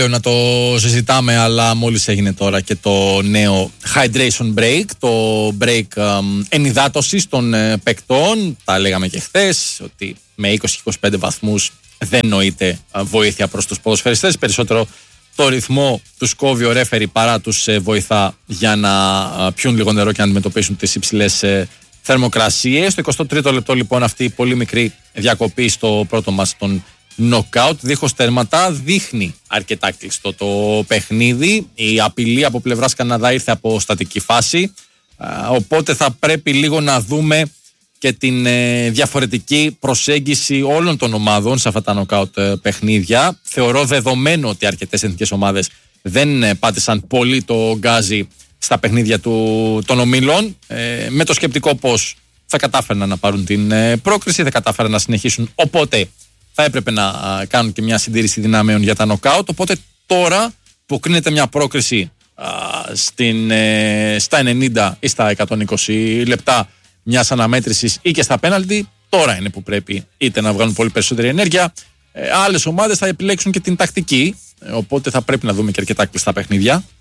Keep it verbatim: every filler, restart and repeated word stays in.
Να το συζητάμε, αλλά μόλις έγινε τώρα και το νέο hydration break, το break ε, ενυδάτωσης των ε, παικτών. Τα λέγαμε και χθες ότι με είκοσι με είκοσι πέντε βαθμούς δεν νοείται ε, βοήθεια προς τους ποδοσφαιριστές. Περισσότερο το ρυθμό τους κόβει ο ρέφερι παρά τους ε, βοηθά για να ε, πιούν λίγο νερό και να αντιμετωπίσουν τις υψηλές ε, θερμοκρασίες. Στο εικοστό τρίτο λεπτό λοιπόν αυτή η πολύ μικρή διακοπή στο πρώτο μας των νοκάουτ δίχως τέρματα δείχνει αρκετά κλειστό το παιχνίδι. Η απειλή από πλευράς Καναδά ήρθε από στατική φάση, οπότε θα πρέπει λίγο να δούμε και την ε, διαφορετική προσέγγιση όλων των ομάδων σε αυτά τα νοκάουτ ε, παιχνίδια. Θεωρώ δεδομένο ότι αρκετές εθνικές ομάδες δεν ε, πάτησαν πολύ το γκάζι στα παιχνίδια του, των ομίλων, ε, με το σκεπτικό πως θα κατάφεραν να πάρουν την ε, πρόκριση, θα κατάφεραν να συνεχίσουν, οπότε θα έπρεπε να α, κάνουν και μια συντήρηση δυνάμεων για τα νοκάουτ. Οπότε τώρα που κρίνεται μια πρόκριση α, στην, ε, στα ενενήντα ή στα εκατόν είκοσι λεπτά μιας αναμέτρησης ή και στα πέναλτι, τώρα είναι που πρέπει είτε να βγάλουν πολύ περισσότερη ενέργεια. Ε, άλλες ομάδες θα επιλέξουν και την τακτική, ε, οπότε θα πρέπει να δούμε και αρκετά κλειστά παιχνίδια.